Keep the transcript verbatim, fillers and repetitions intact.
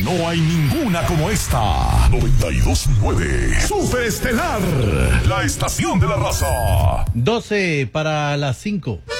No hay ninguna como esta. noventa y dos punto nueve Superestelar, la estación de la raza. doce para las cinco.